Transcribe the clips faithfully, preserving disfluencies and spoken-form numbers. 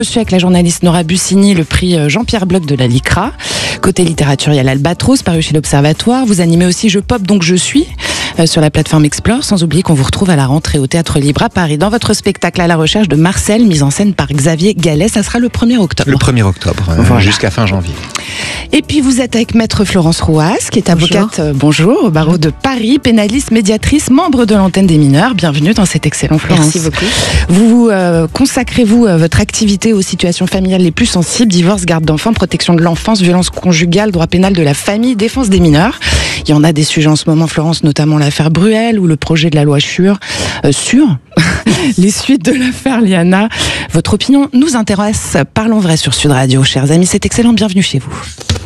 Je suis avec la journaliste Nora Bussini, le prix Jean-Pierre Bloch de la LICRA. Côté littérature, il y a l'Albatros, paru chez l'Observatoire. Vous animez aussi Je Pop, donc je suis, euh, sur la plateforme Explore, sans oublier qu'on vous retrouve à la rentrée au Théâtre Libre à Paris, dans votre spectacle À la recherche de Marcel, mise en scène par Xavier Gallet. Ça sera le premier octobre. Le premier octobre, euh, voilà. Jusqu'à fin janvier. Et puis vous êtes avec Maître Florence Rouas, qui est avocate, bonjour, bonjour au barreau de Paris, pénaliste, médiatrice, membre de l'antenne des mineurs. Bienvenue dans cet excellent Florence. Merci beaucoup. Vous euh, consacrez-vous euh, votre activité aux situations familiales les plus sensibles, divorce, garde d'enfants, protection de l'enfance, violence conjugale, droit pénal de la famille, défense des mineurs. Il y en a des sujets en ce moment, Florence, notamment l'affaire Bruel ou le projet de la loi Sur, euh, sur les suites de l'affaire Liana. Votre opinion nous intéresse. Parlons vrai sur Sud Radio, chers amis. C'est excellent. Bienvenue chez vous.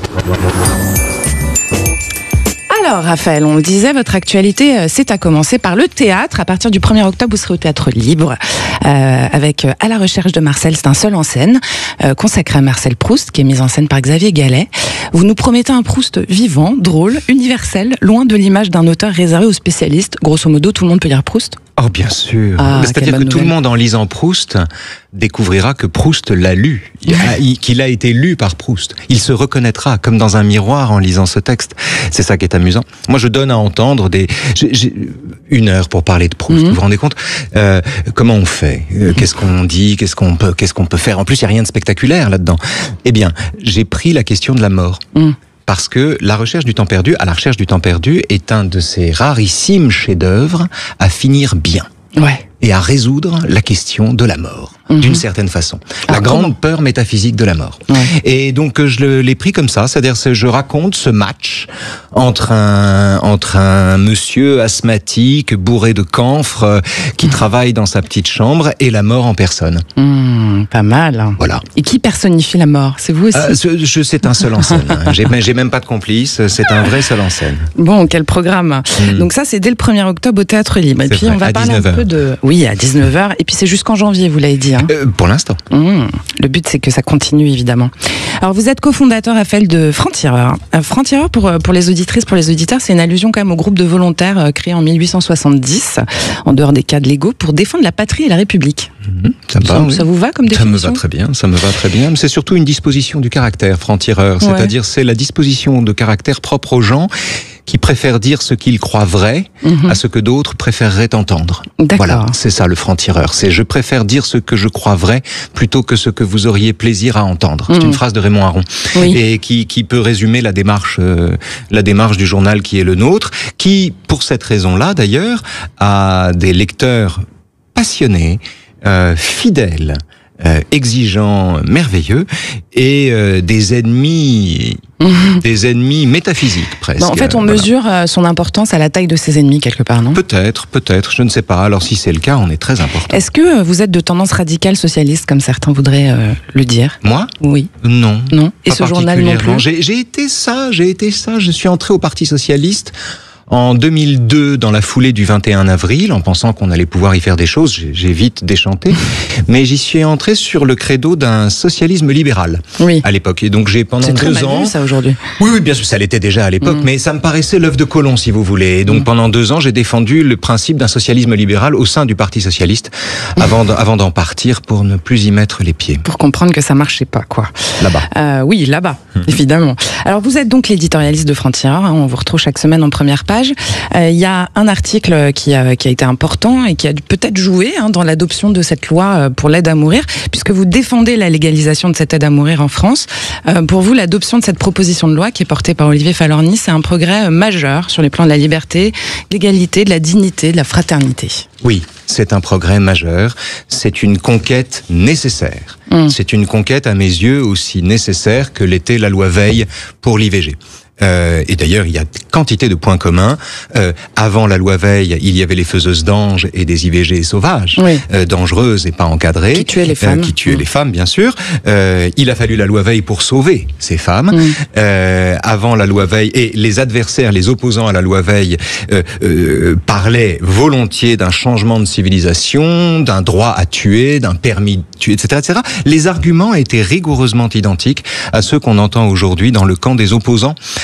Alors Raphaël, on le disait, votre actualité, c'est à commencer par le théâtre. À partir du premier octobre, vous serez au Théâtre Libre euh, avec À la recherche de Marcel. C'est un seul en scène, euh, consacré à Marcel Proust, qui est mis en scène par Xavier Gallet. Vous nous promettez un Proust vivant, drôle, universel, loin de l'image d'un auteur réservé aux spécialistes. Grosso modo, tout le monde peut lire Proust ? Oh bien sûr. Ah, c'est-à-dire que tout le monde, en lisant Proust, découvrira que Proust l'a lu, qu'il a été lu par Proust. Il se reconnaîtra comme dans un miroir en lisant ce texte. C'est ça qui est amusant. Moi, je donne à entendre des j'ai, j'ai une heure pour parler de Proust. Mm-hmm. Vous vous rendez compte euh, comment on fait euh, Qu'est-ce qu'on dit Qu'est-ce qu'on peut Qu'est-ce qu'on peut faire En plus, il y a rien de spectaculaire là-dedans. Eh bien, j'ai pris la question de la mort. Mm. Parce que La recherche du temps perdu, À la recherche du temps perdu, est un de ces rarissimes chefs-d'œuvre à finir bien. Ouais. Et à résoudre la question de la mort, mmh. d'une certaine façon. La Alors, grande comment peur métaphysique de la mort. Ouais. Et donc, je l'ai pris comme ça, c'est-à-dire que je raconte ce match entre un, entre un monsieur asthmatique, bourré de camphre, qui mmh. travaille dans sa petite chambre, et la mort en personne. Mmh, pas mal. Voilà. Et qui personnifie la mort ? C'est vous aussi ? euh, je, C'est un seul en scène. j'ai, j'ai même pas de complice, c'est un vrai seul en scène. Bon, quel programme. Mmh. Donc ça, c'est dès le premier octobre au Théâtre Libre. Et c'est puis, vrai, on va parler un peu de... Oui, à dix-neuf heures. Et puis, c'est jusqu'en janvier, vous l'avez dit. Hein. Euh, pour l'instant. Mmh. Le but, c'est que ça continue, évidemment. Alors, vous êtes cofondateur, Raphaël, de Franc-Tireur. Euh, Franc-Tireur, pour, pour les auditrices, pour les auditeurs, c'est une allusion quand même au groupe de volontaires euh, créé en mille huit cent soixante-dix, en dehors des cadres légaux, pour défendre la patrie et la République. Mmh, ça, ça, va, ça oui. vous va comme définition ? Ça me va très bien, ça me va très bien. Mais c'est surtout une disposition du caractère, Franc-Tireur. Ouais. C'est-à-dire, c'est la disposition de caractère propre aux gens qui préfèrent dire ce qu'ils croient vrai mmh. à ce que d'autres préféreraient entendre. D'accord. Voilà, c'est ça le franc-tireur. C'est je préfère dire ce que je crois vrai plutôt que ce que vous auriez plaisir à entendre. Mmh. C'est une phrase de Raymond Aron oui. et qui, qui peut résumer la démarche, euh, la démarche du journal qui est le nôtre, qui, pour cette raison-là d'ailleurs, a des lecteurs passionnés, euh, fidèles, Euh, exigeants, merveilleux, et euh, des ennemis, mmh. des ennemis métaphysiques presque. Bon, en fait, on voilà. mesure son importance à la taille de ses ennemis quelque part, non ? Peut-être, peut-être, je ne sais pas. Alors si c'est le cas, on est très important. Est-ce que vous êtes de tendance radicale socialiste, comme certains voudraient euh, le dire ? Moi ? Oui. Non. Non. Et ce journal non plus ? J'ai, j'ai été ça, j'ai été ça. Je suis entré au Parti socialiste en deux mille deux, dans la foulée du vingt et un avril, en pensant qu'on allait pouvoir y faire des choses, j'ai, j'ai vite déchanté, mais j'y suis entré sur le credo d'un socialisme libéral oui. à l'époque. Et donc j'ai pendant C'est deux très ans, mal vu, ça aujourd'hui. Oui, oui, bien sûr, ça l'était déjà à l'époque, mm. mais ça me paraissait l'œuf de Colomb, si vous voulez. Et donc mm. pendant deux ans, j'ai défendu le principe d'un socialisme libéral au sein du Parti socialiste, mm. avant, de, avant d'en partir pour ne plus y mettre les pieds. Pour comprendre que ça marchait pas, quoi. Là-bas. Euh, oui, là-bas, mm. évidemment. Alors vous êtes donc l'éditorialiste de Franc-Tireur, hein, on vous retrouve chaque semaine en première page. Il euh, y a un article qui a, qui a été important et qui a peut-être joué hein, dans l'adoption de cette loi pour l'aide à mourir, puisque vous défendez la légalisation de cette aide à mourir en France. Euh, pour vous, l'adoption de cette proposition de loi qui est portée par Olivier Falorni, c'est un progrès majeur sur les plans de la liberté, de l'égalité, de la dignité, de la fraternité. Oui, c'est un progrès majeur. C'est une conquête nécessaire. Mmh. C'est une conquête, à mes yeux, aussi nécessaire que l'était la loi Veil pour l'I V G. Euh, et d'ailleurs, il y a quantité de points communs. Euh, avant la loi Veil, il y avait les faiseuses d'anges et des I V G sauvages, oui. euh, dangereuses et pas encadrées. Qui tuaient les femmes. Euh, qui tuaient mmh. les femmes, bien sûr. Euh, il a fallu la loi Veil pour sauver ces femmes. Mmh. Euh, avant la loi Veil, et les adversaires, les opposants à la loi Veil, euh, euh, parlaient volontiers d'un changement de civilisation, d'un droit à tuer, d'un permis de tuer, et cetera, et cetera. Les arguments étaient rigoureusement identiques à ceux qu'on entend aujourd'hui dans le camp des opposants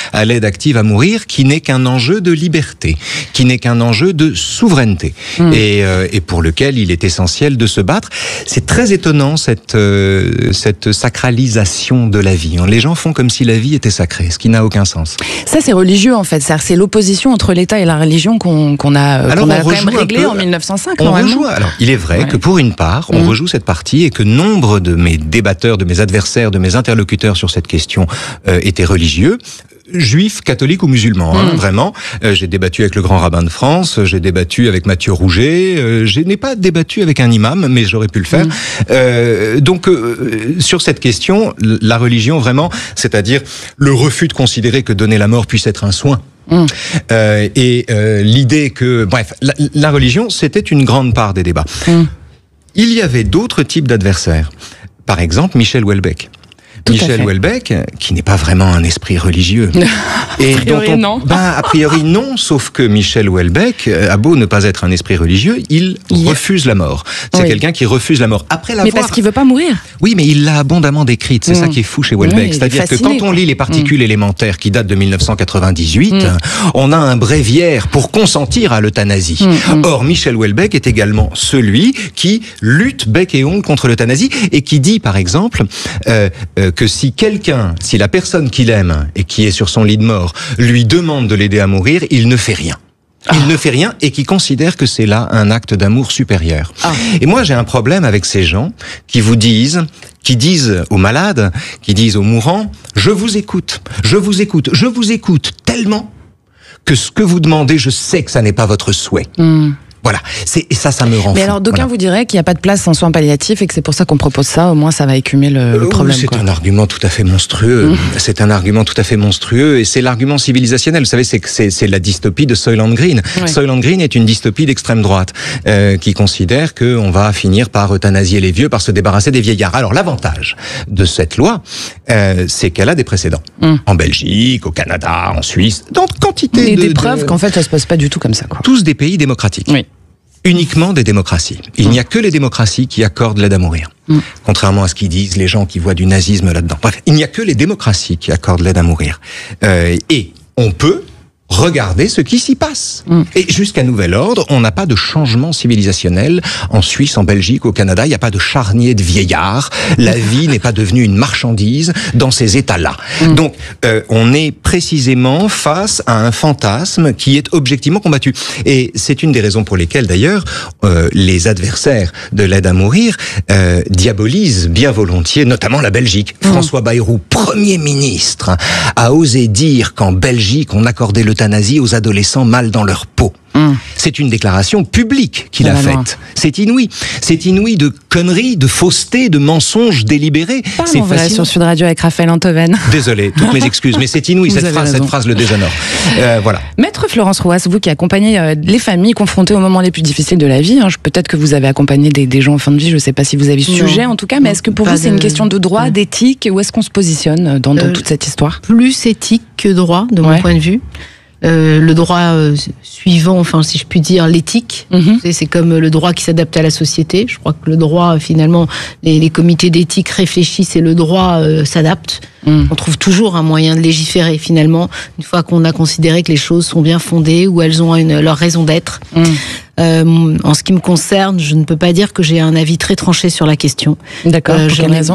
à l'aide active à mourir, qui n'est qu'un enjeu de liberté, qui n'est qu'un enjeu de souveraineté, mmh. et, euh, et pour lequel il est essentiel de se battre. C'est très étonnant cette, euh, cette sacralisation de la vie. Les gens font comme si la vie était sacrée, ce qui n'a aucun sens. Ça, c'est religieux en fait. C'est l'opposition entre l'État et la religion qu'on qu'on a, Alors, qu'on a quand même réglé en mille neuf cent cinq. On rejoue. Alors, il est vrai ouais. que pour une part, on mmh. rejoue cette partie et que nombre de mes débatteurs, de mes adversaires, de mes interlocuteurs sur cette question euh, étaient religieux. Juifs, catholiques ou musulmans, hein, mmh. vraiment. Euh, j'ai débattu avec le grand rabbin de France, j'ai débattu avec Mathieu Rouget, euh, je n'ai pas débattu avec un imam, mais j'aurais pu le faire. Mmh. Euh, donc, euh, sur cette question, la religion, vraiment, c'est-à-dire le refus de considérer que donner la mort puisse être un soin. Mmh. Euh, et euh, l'idée que... Bref, la, la religion, c'était une grande part des débats. Mmh. Il y avait d'autres types d'adversaires. Par exemple, Michel Houellebecq. Tout Michel Houellebecq, qui n'est pas vraiment un esprit religieux. Et a priori, dont on, non. Ben, a priori, non, sauf que Michel Houellebecq a beau ne pas être un esprit religieux, il yeah. refuse la mort. C'est oui. quelqu'un qui refuse la mort. Après l'avoir... Mais parce qu'il veut pas mourir. Oui, mais il l'a abondamment décrite. C'est mmh. ça qui est fou chez Houellebecq. Oui, c'est-à-dire que quand on lit les particules mmh. élémentaires qui datent de mille neuf cent quatre-vingt-dix-huit, mmh. on a un bréviaire pour consentir à l'euthanasie. Mmh. Or, Michel Houellebecq est également celui qui lutte bec et ongle contre l'euthanasie et qui dit, par exemple, euh, euh, que si quelqu'un, si la personne qu'il aime et qui est sur son lit de mort lui demande de l'aider à mourir, il ne fait rien. Il ah. ne fait rien et qui considère que c'est là un acte d'amour supérieur. Ah. Et moi, j'ai un problème avec ces gens qui vous disent, qui disent aux malades, qui disent aux mourants, je vous écoute, je vous écoute, je vous écoute tellement que ce que vous demandez, je sais que ça n'est pas votre souhait. Mm. Voilà, c'est, et ça, ça me rend Mais fou. alors, d'aucuns voilà. vous diraient qu'il n'y a pas de place en soins palliatifs et que c'est pour ça qu'on propose ça, au moins ça va écumer le, le problème. C'est quoi. un argument tout à fait monstrueux. Mmh. C'est un argument tout à fait monstrueux et c'est l'argument civilisationnel. Vous savez, c'est, c'est, c'est la dystopie de Soylent Green. Ouais. Soylent Green est une dystopie d'extrême droite euh, qui considère qu'on va finir par euthanasier les vieux, par se débarrasser des vieillards. Alors, l'avantage de cette loi, euh, c'est qu'elle a des précédents. Mmh. En Belgique, au Canada, en Suisse, dans quantité et de... des preuves de... qu'en fait, ça se passe pas du tout comme ça. Quoi. Tous des pays démocratiques. Oui. Uniquement des démocraties. Il mmh. n'y a que les démocraties qui accordent l'aide à mourir. Mmh. Contrairement à ce qu'ils disent les gens qui voient du nazisme là-dedans. Bref, il n'y a que les démocraties qui accordent l'aide à mourir. Euh, et on peut regardez ce qui s'y passe. Mmh. Et jusqu'à nouvel ordre, on n'a pas de changement civilisationnel en Suisse, en Belgique, au Canada. Il n'y a pas de charnier de vieillards. La vie n'est pas devenue une marchandise dans ces états-là. Mmh. Donc, euh, on est précisément face à un fantasme qui est objectivement combattu. Et c'est une des raisons pour lesquelles, d'ailleurs, euh, les adversaires de l'aide à mourir euh, diabolisent bien volontiers, notamment la Belgique. Mmh. François Bayrou, Premier ministre, a osé dire qu'en Belgique, on accordait l'euthanasie aux adolescents mal dans leur peau. Mmh. C'est une déclaration publique qu'il a faite. C'est inouï. C'est inouï de conneries, de fausseté, de mensonges délibérés. C'est facile. Sur Sud Radio avec Raphaël Antoven. Désolé, toutes mes excuses, mais c'est inouï. Cette phrase, cette phrase le déshonore. Euh, voilà. Maître Florence Rouas, vous qui accompagnez euh, les familles confrontées aux moments les plus difficiles de la vie, hein, peut-être que vous avez accompagné des, des gens en fin de vie, je ne sais pas si vous avez ce sujet en tout cas, mais est-ce que pour vous c'est de... une question de droit, non. d'éthique, où est-ce qu'on se positionne dans, dans euh, toute cette histoire? Plus éthique que droit, de mon ouais. point de vue. Euh, le droit euh, suivant, enfin si je puis dire, l'éthique. Mm-hmm. C'est comme le droit qui s'adapte à la société. Je crois que le droit, finalement, les, les comités d'éthique réfléchissent et le droit euh, s'adapte. Mm. On trouve toujours un moyen de légiférer, finalement, une fois qu'on a considéré que les choses sont bien fondées ou elles ont une, leur raison d'être. Mm. Euh, en ce qui me concerne, je ne peux pas dire que j'ai un avis très tranché sur la question. D'accord, euh, pour quelle raison ?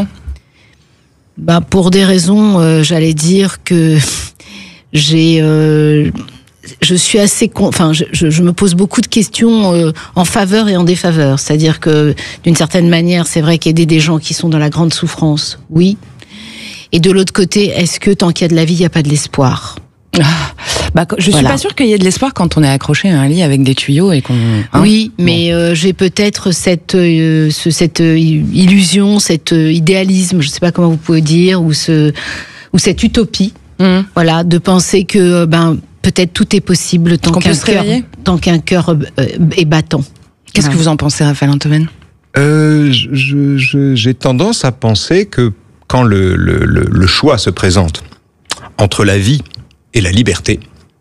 Bah, pour des raisons, euh, j'allais dire que... J'ai, euh, je suis assez, con, enfin, je, je, je me pose beaucoup de questions euh, en faveur et en défaveur. C'est-à-dire que, d'une certaine manière, c'est vrai qu'aider des gens qui sont dans la grande souffrance, oui. Et de l'autre côté, est-ce que tant qu'il y a de la vie, il n'y a pas de l'espoir ? Bah, je suis voilà. pas sûre qu'il y ait de l'espoir quand on est accroché à un lit avec des tuyaux et qu'on. Hein oui, mais bon. euh, j'ai peut-être cette euh, ce, cette euh, illusion, cet euh, idéalisme, je sais pas comment vous pouvez dire, ou ce ou cette utopie. Mmh. Voilà, de penser que ben peut-être tout est possible tant qu'un cœur, tant qu'un cœur euh, est battant. Qu'est-ce ouais. que vous en pensez, Raphaël Antoven ? euh, je, je, J'ai tendance à penser que quand le, le, le, le choix se présente entre la vie et la liberté,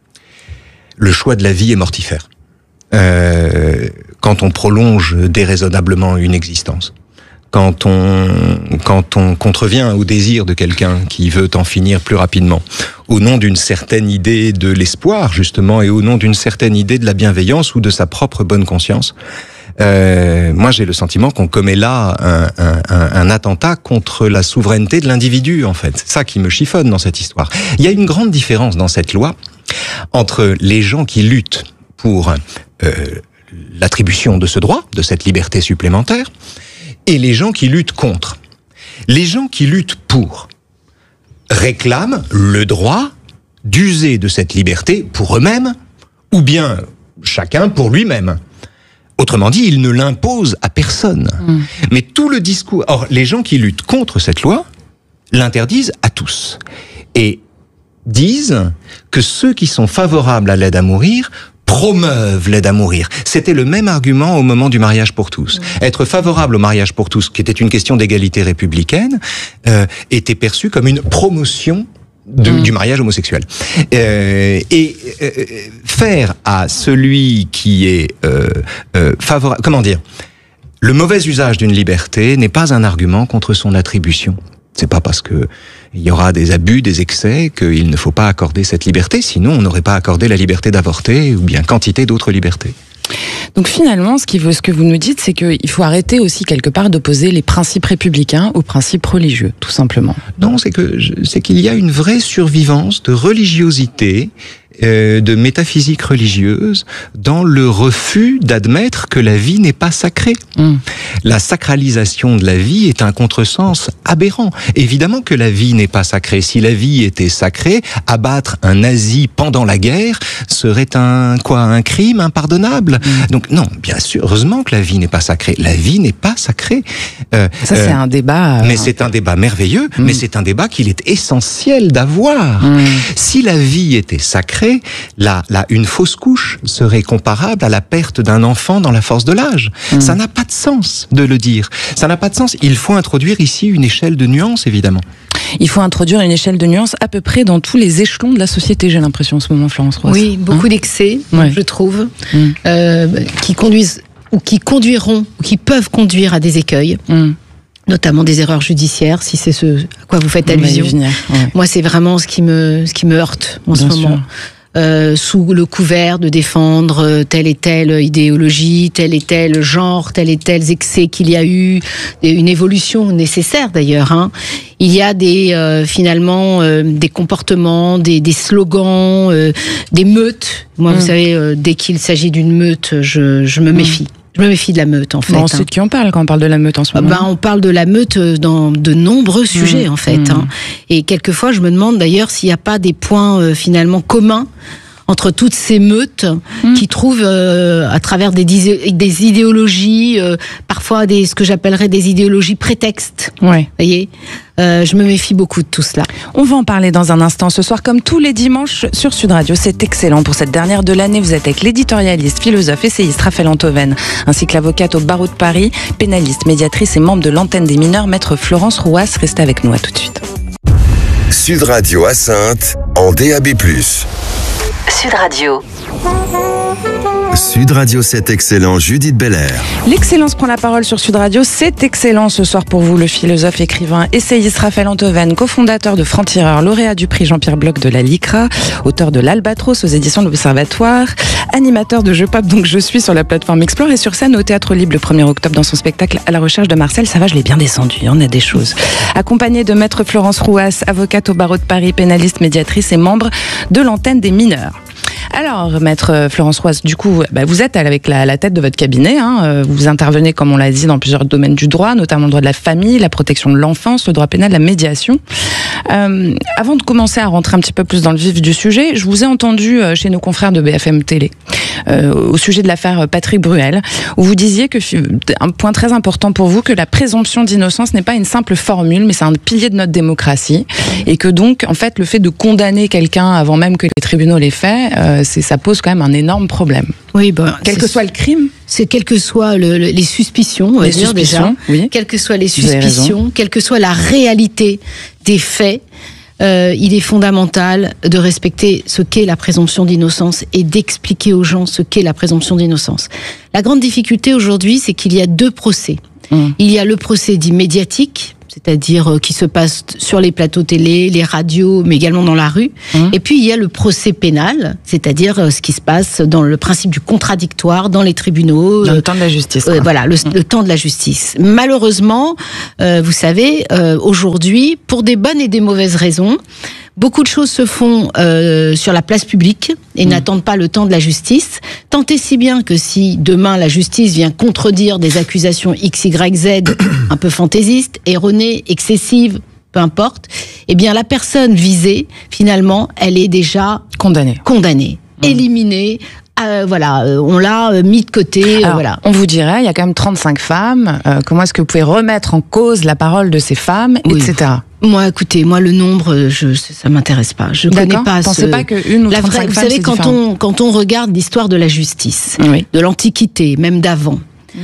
le choix de la vie est mortifère. Euh, quand on prolonge déraisonnablement une existence. quand on, quand on contrevient au désir de quelqu'un qui veut en finir plus rapidement, au nom d'une certaine idée de l'espoir, justement, et au nom d'une certaine idée de la bienveillance ou de sa propre bonne conscience, euh, moi j'ai le sentiment qu'on commet là un, un, un, un attentat contre la souveraineté de l'individu, en fait. C'est ça qui me chiffonne dans cette histoire. Il y a une grande différence dans cette loi entre les gens qui luttent pour euh, l'attribution de ce droit, de cette liberté supplémentaire, et les gens qui luttent contre. Les gens qui luttent pour réclament le droit d'user de cette liberté pour eux-mêmes, ou bien chacun pour lui-même. Autrement dit, ils ne l'imposent à personne. Mmh. Mais tout le discours... Or, les gens qui luttent contre cette loi l'interdisent à tous. Et disent que ceux qui sont favorables à l'aide à mourir promeuvent l'aide à mourir. C'était le même argument au moment du mariage pour tous. Mmh. Être favorable au mariage pour tous, qui était une question d'égalité républicaine, euh, était perçu comme une promotion de, mmh. du mariage homosexuel. Euh, et euh, faire à celui qui est euh, euh, favorable... Comment dire ? Le mauvais usage d'une liberté n'est pas un argument contre son attribution. C'est pas parce que il y aura des abus, des excès, qu'il ne faut pas accorder cette liberté, sinon on n'aurait pas accordé la liberté d'avorter ou bien quantité d'autres libertés. Donc finalement, ce, qui veut, ce que vous nous dites, c'est qu'il faut arrêter aussi quelque part d'opposer les principes républicains aux principes religieux, tout simplement. Non, c'est que c'est qu'il y a une vraie survivance de religiosité, euh, de métaphysique religieuse, dans le refus d'admettre que la vie n'est pas sacrée. Mmh. La sacralisation de la vie est un contresens aberrant. Évidemment que la vie n'est pas sacrée. Si la vie était sacrée, abattre un nazi pendant la guerre serait un quoi, un crime impardonnable. Mmh. Donc non, bien sûr, heureusement que la vie n'est pas sacrée. La vie n'est pas sacrée. Euh, Ça c'est euh, un débat. Mais c'est un débat merveilleux. Mmh. Mais c'est un débat qu'il est essentiel d'avoir. Mmh. Si la vie était sacrée, Là, là, une fausse couche serait comparable à la perte d'un enfant dans la force de l'âge. Mmh. Ça n'a pas de sens de le dire. Ça n'a pas de sens. Il faut introduire ici une échelle de nuances, évidemment. Il faut introduire une échelle de nuances à peu près dans tous les échelons de la société, j'ai l'impression, en ce moment, Florence Roas. Oui, beaucoup hein d'excès, ouais. je trouve, mmh. euh, qui conduisent, ou qui conduiront, ou qui peuvent conduire à des écueils. Mmh. Notamment des erreurs judiciaires, si c'est ce à quoi vous faites allusion. Venir, ouais. Moi, c'est vraiment ce qui me, ce qui me heurte en Bien ce moment. Euh, sous le couvert de défendre telle et telle idéologie, tel et tel genre, tel et tel excès qu'il y a eu, une évolution nécessaire d'ailleurs. Hein. Il y a des euh, finalement euh, des comportements, des, des slogans, euh, des meutes. Moi, mmh. vous savez, euh, dès qu'il s'agit d'une meute, je, je me méfie. Mmh. Je me méfie de la meute, en fait. Bon, c'est hein. de qui on parle quand on parle de la meute en ce moment. Ben, on parle de la meute dans de nombreux sujets, mmh. en fait. Mmh. Hein. Et quelquefois, je me demande d'ailleurs s'il n'y a pas des points euh, finalement communs entre toutes ces meutes mmh. qui trouvent euh, à travers des, des idéologies, euh, parfois des, ce que j'appellerais des idéologies prétextes. Ouais. Vous voyez, euh, je me méfie beaucoup de tout cela. On va en parler dans un instant. Ce soir, comme tous les dimanches sur Sud Radio, c'est excellent. Pour cette dernière de l'année, vous êtes avec l'éditorialiste, philosophe, essayiste Raphaël Antoven, ainsi que l'avocate au barreau de Paris, pénaliste, médiatrice et membre de l'antenne des mineurs, maître Florence Roas. Restez avec nous, à tout de suite. Sud Radio à Saintes, en D A B plus. Sud Radio. Sud Radio, c'est excellent. Judith Belair. L'excellence prend la parole sur Sud Radio. C'est excellent ce soir pour vous, le philosophe, écrivain, essayiste Raphaël Antoven, cofondateur de Franc-Tireur, lauréat du prix Jean-Pierre Bloch de la LICRA, auteur de l'Albatros aux éditions de l'Observatoire, animateur de Jeux Pop, donc je suis sur la plateforme Explore et sur scène au Théâtre Libre le premier octobre dans son spectacle À la recherche de Marcel. Ça va, je l'ai bien descendu, on a des choses. Accompagné de maître Florence Roas, avocate au barreau de Paris, pénaliste, médiatrice et membre de l'antenne des mineurs. Alors, maître Florence Roas, du coup, bah, vous êtes avec la, la tête de votre cabinet. Hein, vous intervenez, comme on l'a dit, dans plusieurs domaines du droit, notamment le droit de la famille, la protection de l'enfance, le droit pénal, la médiation. Euh, avant de commencer à rentrer un petit peu plus dans le vif du sujet, je vous ai entendu chez nos confrères de B F M Télé, euh, au sujet de l'affaire Patrick Bruel, où vous disiez que, un point très important pour vous, que la présomption d'innocence n'est pas une simple formule, mais c'est un pilier de notre démocratie, et que donc, en fait, le fait de condamner quelqu'un avant même que les tribunaux l'aient fait, euh, c'est, ça pose quand même un énorme problème. Oui, ben, quel que soit le crime. C'est quel que soit le, le, les suspicions, on va les dire suspicions, déjà, oui. quelles que soient les suspicions, quelle que soit la réalité des faits, euh, il est fondamental de respecter ce qu'est la présomption d'innocence et d'expliquer aux gens ce qu'est la présomption d'innocence. La grande difficulté aujourd'hui, c'est qu'il y a deux procès. Mmh. Il y a le procès dit médiatique, c'est-à-dire euh, qui se passe sur les plateaux télé, les radios, mais également dans la rue. Mmh. Et puis il y a le procès pénal, c'est-à-dire euh, ce qui se passe dans le principe du contradictoire, dans les tribunaux. Dans le temps de la justice. Euh, voilà, le, mmh. le temps de la justice. Malheureusement, euh, vous savez, euh, aujourd'hui, pour des bonnes et des mauvaises raisons, beaucoup de choses se font euh, sur la place publique et mmh. n'attendent pas le temps de la justice. Tant et si bien que si demain la justice vient contredire des accusations X, Y, Z un peu fantaisistes, erronées, excessives, peu importe, eh bien la personne visée, finalement, elle est déjà condamnée, condamnée, mmh. éliminée. Euh, voilà, euh, on l'a euh, mis de côté. Alors, euh, voilà. On vous dirait, il y a quand même trente-cinq femmes. Euh, comment est-ce que vous pouvez remettre en cause la parole de ces femmes, oui. et cetera. Moi, écoutez, moi le nombre, je, ça m'intéresse pas. Je connais pas. Vous pensez ce... pas qu'une ou la trente-cinq vraie, femmes, vous savez, quand différent. on quand on regarde l'histoire de la justice, oui. de l'Antiquité, même d'avant.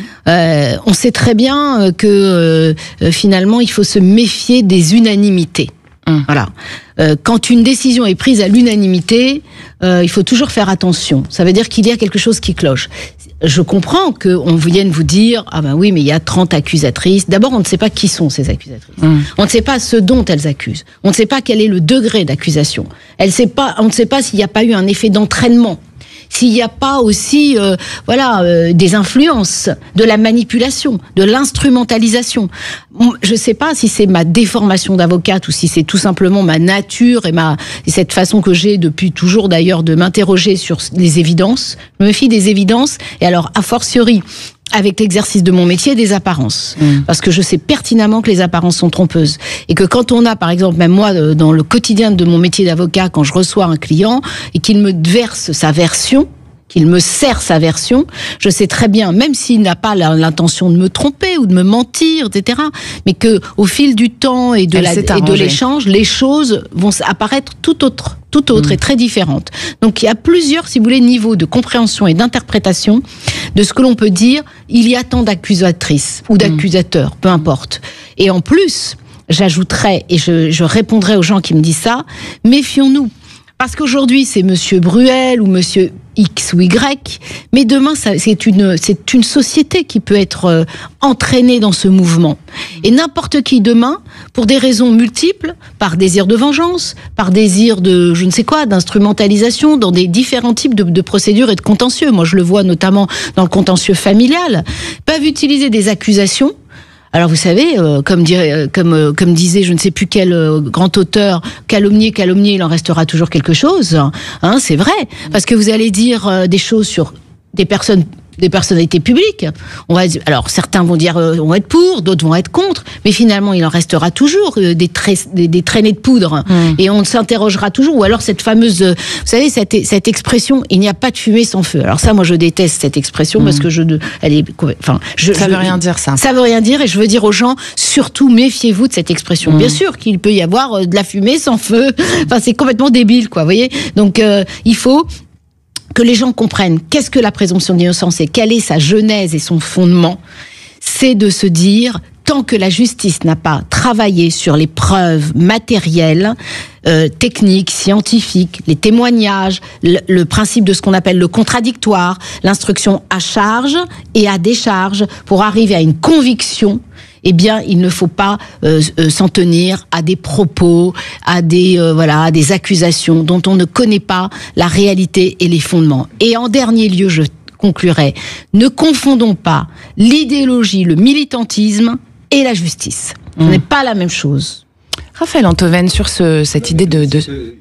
Euh, on sait très bien que euh, finalement, il faut se méfier des unanimités. Hum. Voilà. Euh, quand une décision est prise à l'unanimité, euh, il faut toujours faire attention. Ça veut dire qu'il y a quelque chose qui cloche. Je comprends qu'on vienne vous dire « Ah ben oui, mais il y a trente accusatrices. » D'abord, on ne sait pas qui sont ces accusatrices. Hum. On ne sait pas ce dont elles accusent. On ne sait pas quel est le degré d'accusation. Elle sait pas, on ne sait pas s'il n'y a pas eu un effet d'entraînement. S'il n'y a pas aussi euh, voilà, euh, des influences, de la manipulation, de l'instrumentalisation. Je ne sais pas si c'est ma déformation d'avocate ou si c'est tout simplement ma nature et, ma, et cette façon que j'ai depuis toujours d'ailleurs de m'interroger sur les évidences. Je me méfie des évidences et alors a fortiori avec l'exercice de mon métier, des apparences. Mmh. Parce que je sais pertinemment que les apparences sont trompeuses. Et que quand on a, par exemple, même moi, dans le quotidien de mon métier d'avocat, quand je reçois un client et qu'il me verse sa version, qu'il me sert sa version, je sais très bien, même s'il n'a pas l'intention de me tromper ou de me mentir, et cetera, mais que au fil du temps et de, la, et de l'échange, les choses vont apparaître tout autre, tout autre mmh. et très différentes. Donc il y a plusieurs, si vous voulez, niveaux de compréhension et d'interprétation de ce que l'on peut dire. Il y a tant d'accusatrices ou d'accusateurs, mmh. peu importe. Et en plus, j'ajouterais, et je, je répondrai aux gens qui me disent ça, méfions-nous. Parce qu'aujourd'hui, c'est Monsieur Bruel ou Monsieur X ou Y, mais demain, ça, c'est une, c'est une société qui peut être euh, entraînée dans ce mouvement. Et n'importe qui demain, pour des raisons multiples, par désir de vengeance, par désir de, je ne sais quoi, d'instrumentalisation, dans des différents types de, de procédures et de contentieux. Moi, je le vois notamment dans le contentieux familial, peuvent utiliser des accusations. Alors vous savez, euh, comme, dirait, comme, euh, comme disait je ne sais plus quel euh, grand auteur, calomnier, calomnier, il en restera toujours quelque chose. Hein, c'est vrai, parce que vous allez dire euh, des choses sur des personnes, des personnalités publiques. On va, alors certains vont dire euh, vont être pour, d'autres vont être contre, mais finalement il en restera toujours euh, des, tra des, des traînées de poudre, mmh. et on s'interrogera toujours. Ou alors cette fameuse, euh, vous savez cette, cette expression, il n'y a pas de fumée sans feu. Alors ça, moi je déteste cette expression mmh. parce que je, elle est, enfin, je, ça je, veut rien dire ça. Ça veut rien dire, et je veux dire aux gens, surtout méfiez-vous de cette expression. Mmh. Bien sûr qu'il peut y avoir euh, de la fumée sans feu. Enfin c'est complètement débile, quoi. Vous voyez. Donc euh, il faut que les gens comprennent qu'est-ce que la présomption d'innocence et quelle est sa genèse et son fondement. C'est de se dire, tant que la justice n'a pas travaillé sur les preuves matérielles, euh, techniques, scientifiques, les témoignages, le, le principe de ce qu'on appelle le contradictoire, l'instruction à charge et à décharge, pour arriver à une conviction, eh bien, il ne faut pas euh, euh, s'en tenir à des propos, à des euh, voilà, à des accusations dont on ne connaît pas la réalité et les fondements. Et en dernier lieu, je conclurai, ne confondons pas l'idéologie, le militantisme et la justice. Ce mmh. n'est pas la même chose. Raphaël Antoven, sur ce, cette idée de... de...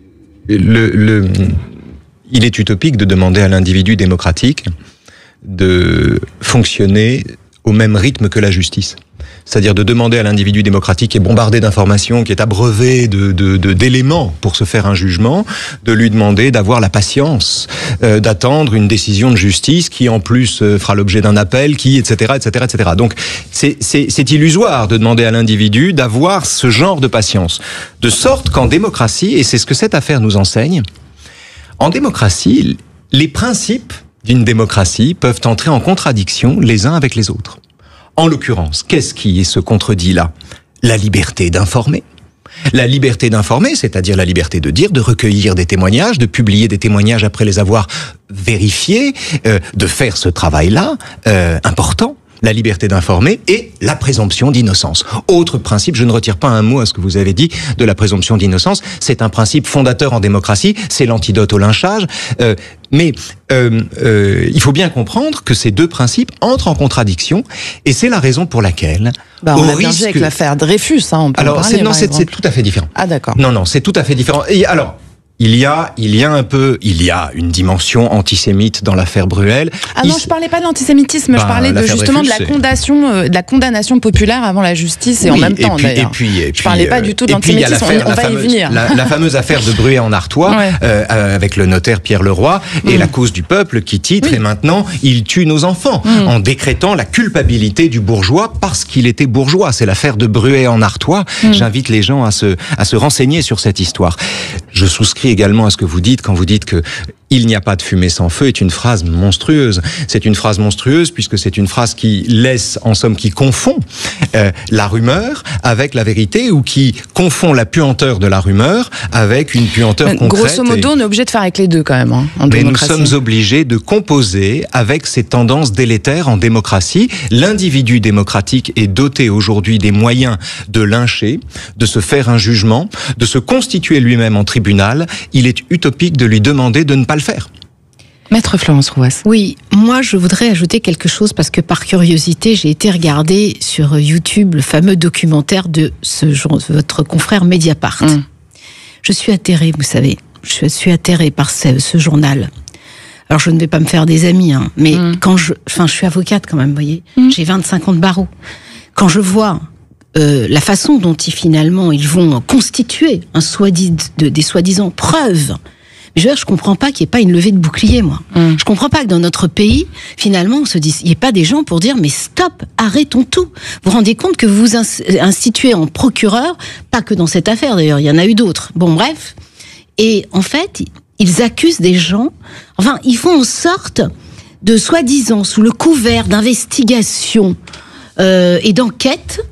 Le, le, il est utopique de demander à l'individu démocratique de fonctionner au même rythme que la justice. C'est-à-dire de demander à l'individu démocratique qui est bombardé d'informations, qui est abreuvé de, de, de, d'éléments pour se faire un jugement, de lui demander d'avoir la patience, euh, d'attendre une décision de justice qui en plus euh, fera l'objet d'un appel, qui, et cetera, et cetera, et cetera. Donc c'est, c'est, c'est illusoire de demander à l'individu d'avoir ce genre de patience. De sorte qu'en démocratie, et c'est ce que cette affaire nous enseigne, en démocratie, les principes d'une démocratie peuvent entrer en contradiction les uns avec les autres. En l'occurrence, qu'est-ce qui se contredit là ? La liberté d'informer, La liberté d'informer, c'est-à-dire la liberté de dire, de recueillir des témoignages, de publier des témoignages après les avoir vérifiés, euh, de faire ce travail-là, euh, important. La liberté d'informer et la présomption d'innocence. Autre principe, je ne retire pas un mot à ce que vous avez dit de la présomption d'innocence, c'est un principe fondateur en démocratie, c'est l'antidote au lynchage, euh, mais euh, euh, il faut bien comprendre que ces deux principes entrent en contradiction, et c'est la raison pour laquelle... Bah, on au a bien vu avec l'affaire Dreyfus, hein, on peut alors, en parler, c'est, non, c'est, c'est tout à fait différent. Ah d'accord. Non, non, c'est tout à fait différent. Et alors... Il y a, il y a un peu, il y a une dimension antisémite dans l'affaire Bruel. Ah non, il... je parlais pas d'antisémitisme, bah, je parlais de justement Dreyfus, de la condamnation, euh, de la condamnation populaire avant la justice et oui, en même temps et puis, d'ailleurs. Et puis, et puis, je parlais pas du tout de d'antisémitisme, on, on va fameuse, y venir. La, la fameuse affaire de Bruet en Artois, ouais. euh, avec le notaire Pierre Leroy et mmh. la cause du peuple qui titre oui. et maintenant il tue nos enfants mmh. en décrétant la culpabilité du bourgeois parce qu'il était bourgeois. C'est l'affaire de Bruet en Artois. Mmh. J'invite les gens à se à se renseigner sur cette histoire. Je souscris également à ce que vous dites quand vous dites que il n'y a pas de fumée sans feu est une phrase monstrueuse. C'est une phrase monstrueuse puisque c'est une phrase qui laisse, en somme, qui confond euh, la rumeur avec la vérité ou qui confond la puanteur de la rumeur avec une puanteur Mais, concrète. Grosso modo, et... on est obligé de faire avec les deux quand même. Hein, en Mais démocratie. nous sommes obligés de composer avec ces tendances délétères en démocratie. L'individu démocratique est doté aujourd'hui des moyens de lyncher, de se faire un jugement, de se constituer lui-même en tribunal. Il est utopique de lui demander de ne pas le faire. Maître Florence Rouas. Oui, moi je voudrais ajouter quelque chose parce que par curiosité, j'ai été regarder sur YouTube le fameux documentaire de ce genre, votre confrère Mediapart. Mmh. Je suis atterrée, vous savez, je suis atterrée par ce, ce journal. Alors je ne vais pas me faire des amis, hein, mais mmh. quand je, enfin je suis avocate quand même, vous voyez, mmh. j'ai vingt-cinq ans de barreau. Quand je vois euh, la façon dont ils finalement ils vont constituer un soi-disant, de, des soi-disant preuves. Je veux dire, je comprends pas qu'il n'y ait pas une levée de bouclier, moi. Mm. Je comprends pas que dans notre pays, finalement, on se dise, il n'y ait pas des gens pour dire, mais stop, arrêtons tout. Vous vous rendez compte que vous vous instituez en procureur, pas que dans cette affaire d'ailleurs, il y en a eu d'autres. Bon, bref. Et en fait, ils accusent des gens, enfin, ils font en sorte de, soi-disant, sous le couvert d'investigation euh, et d'enquête,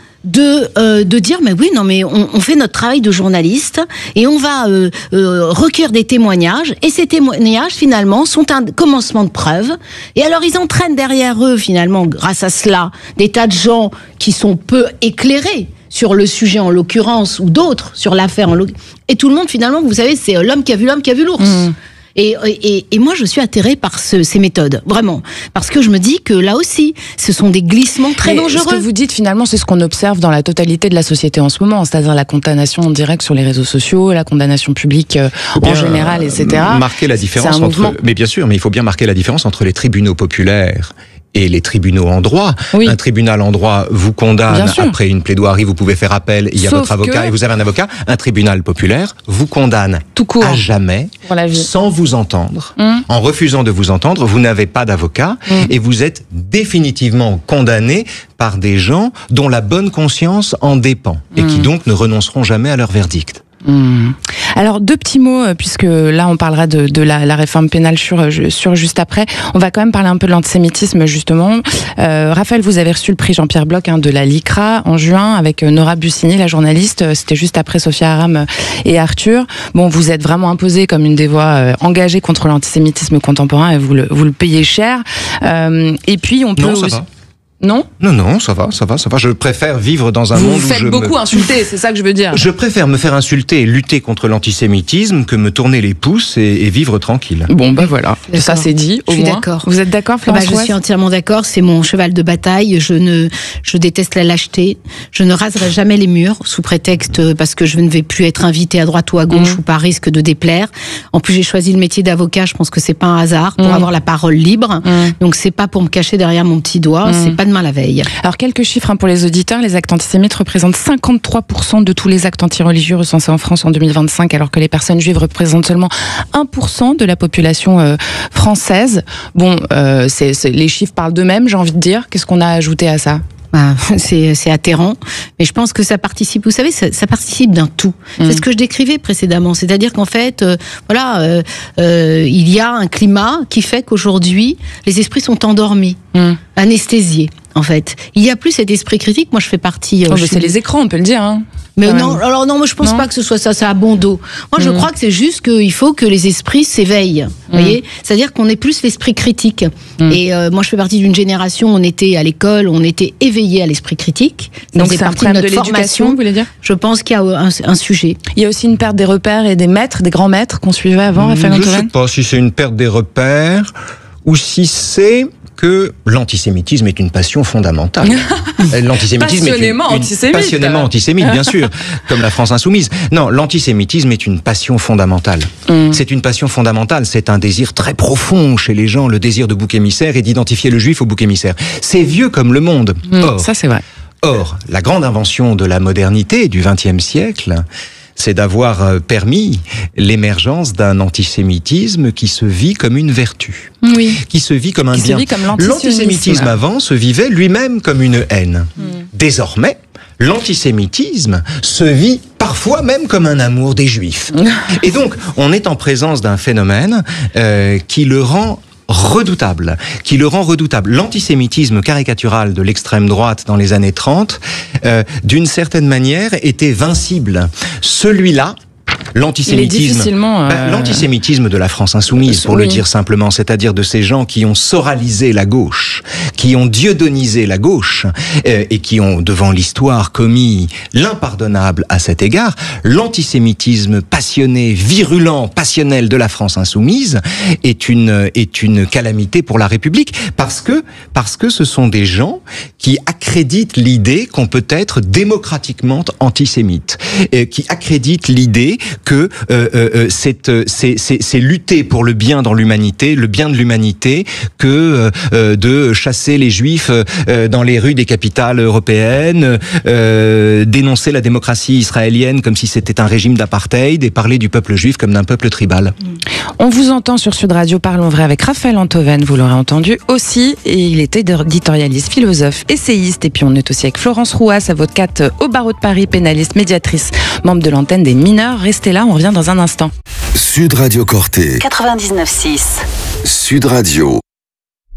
de euh, de dire mais oui non mais on, on fait notre travail de journaliste et on va euh, euh, recueillir des témoignages et ces témoignages finalement sont un commencement de preuve et alors ils entraînent derrière eux finalement grâce à cela des tas de gens qui sont peu éclairés sur le sujet en l'occurrence ou d'autres sur l'affaire en l'occurrence et tout le monde finalement vous savez c'est l'homme qui a vu l'homme qui a vu l'ours. Mmh. Et, et, et moi, je suis atterrée par ce, ces méthodes, vraiment. Parce que je me dis que là aussi, ce sont des glissements très Mais dangereux. Ce que vous dites, finalement, c'est ce qu'on observe dans la totalité de la société en ce moment, c'est-à-dire la condamnation en direct sur les réseaux sociaux, la condamnation publique euh, en général, et cetera. Marquer la différence entre... Mouvement. Mais bien sûr, mais il faut bien marquer la différence entre les tribunaux populaires et les tribunaux en droit. Oui. Un tribunal en droit vous condamne après une plaidoirie, vous pouvez faire appel, il y a Sauf votre avocat que... et vous avez un avocat. Un tribunal populaire vous condamne tout court à jamais, sans vous entendre. Mmh. En refusant de vous entendre, vous n'avez pas d'avocat mmh. et vous êtes définitivement condamné par des gens dont la bonne conscience en dépend mmh. et qui donc ne renonceront jamais à leur verdict. Mmh. Alors deux petits mots puisque là on parlera de, de la, la réforme pénale sur, sur juste après. On va quand même parler un peu de l'antisémitisme justement. Euh, Raphaël, vous avez reçu le prix Jean-Pierre Bloch hein, de la LICRA en juin avec Nora Bussini, la journaliste. C'était juste après Sophia Aram et Arthur. Bon, vous êtes vraiment imposée comme une des voix euh, engagées contre l'antisémitisme contemporain et vous le, vous le payez cher. Euh, et puis on peut non, ça aussi... va. Non Non, non, ça va, ça va, ça va. Je préfère vivre dans un vous monde vous où faites je beaucoup me... insulter, c'est ça que je veux dire. Je préfère me faire insulter et lutter contre l'antisémitisme que me tourner les pouces et, et vivre tranquille. Bon, bah voilà, ça c'est dit. Au je suis moins. d'accord. Vous êtes d'accord, Florence? Bah, je suis entièrement d'accord. C'est mon cheval de bataille. Je ne, je déteste la lâcheté. Je ne raserai jamais les murs sous prétexte parce que je ne vais plus être invitée à droite ou à gauche mmh. ou par risque de déplaire. En plus, j'ai choisi le métier d'avocat. Je pense que c'est pas un hasard pour mmh. avoir la parole libre. Mmh. Donc c'est pas pour me cacher derrière mon petit doigt. Mmh. C'est pas demain la veille. Alors, quelques chiffres hein, pour les auditeurs. Les actes antisémites représentent cinquante-trois pour cent de tous les actes antireligieux recensés en France en deux mille vingt-cinq, alors que les personnes juives représentent seulement un pour cent de la population euh, française. Bon, euh, c'est, c'est, les chiffres parlent d'eux-mêmes, j'ai envie de dire. Qu'est-ce qu'on a ajouté à ça ? Bah, c'est, c'est atterrant, mais je pense que ça participe, vous savez, ça, ça participe d'un tout. Mmh. C'est ce que je décrivais précédemment, c'est-à-dire qu'en fait, euh, voilà, euh, euh, il y a un climat qui fait qu'aujourd'hui, les esprits sont endormis. Mmh. anesthésié, en fait. Il n'y a plus cet esprit critique. Moi, je fais partie... Euh, oh, je c'est suis... les écrans, on peut le dire. Hein. Mais non, alors non, moi je pense non. pas que ce soit ça, ça a bon dos. Moi je mmh. crois que c'est juste qu'il faut que les esprits s'éveillent, vous mmh. voyez. C'est-à-dire qu'on ait plus l'esprit critique. Mmh. Et euh, moi je fais partie d'une génération, on était à l'école, on était éveillé à l'esprit critique. Ça Donc c'est un problème de, de l'éducation, vous voulez dire ? Je pense qu'il y a un, un sujet. Il y a aussi une perte des repères et des maîtres, des grands maîtres qu'on suivait avant, Raphaël Antoven ? Je ne sais pas si c'est une perte des repères ou si c'est... que l'antisémitisme est une passion fondamentale. L'antisémitisme passionnément est une, une, antisémite. Passionnément antisémite, bien sûr, comme la France insoumise. Non, l'antisémitisme est une passion fondamentale. Mm. C'est une passion fondamentale, c'est un désir très profond chez les gens, le désir de bouc émissaire et d'identifier le juif au bouc émissaire. C'est vieux comme le monde. Mm, or, ça c'est vrai. Or, la grande invention de la modernité du vingtième siècle, c'est d'avoir permis l'émergence d'un antisémitisme qui se vit comme une vertu, oui. qui se vit comme un qui bien. Se vit comme l'antisémitisme avant se vivait lui-même comme une haine. Mm. Désormais, l'antisémitisme se vit parfois même comme un amour des Juifs. Et donc, on est en présence d'un phénomène euh, qui le rend redoutable, qui le rend redoutable. L'antisémitisme caricatural de l'extrême droite dans les années trente, euh, d'une certaine manière, était vincible. Celui-là, l'antisémitisme, euh... ben, l'antisémitisme de la France insoumise, pour oui. le dire simplement, c'est-à-dire de ces gens qui ont soralisé la gauche, qui ont dieudonisé la gauche, euh, et qui ont, devant l'histoire, commis l'impardonnable à cet égard, l'antisémitisme passionné, virulent, passionnel de la France insoumise est une, est une calamité pour la République, parce que, parce que ce sont des gens qui accréditent l'idée qu'on peut être démocratiquement antisémite, et qui accréditent l'idée que euh, euh, c'est, c'est, c'est, c'est lutter pour le bien dans l'humanité, le bien de l'humanité, que euh, de chasser les juifs euh, dans les rues des capitales européennes, euh, dénoncer la démocratie israélienne comme si c'était un régime d'apartheid et parler du peuple juif comme d'un peuple tribal. On vous entend sur Sud Radio, Parlons Vrai avec Raphaël Antoven, vous l'aurez entendu aussi, et il était éditorialiste, philosophe, essayiste, et puis on est aussi avec Florence Rouas, avocate au barreau de Paris, pénaliste, médiatrice, membre de l'antenne des mineurs. Restez là, on revient dans un instant. Sud Radio Corté. quatre-vingt-dix-neuf six. Sud Radio.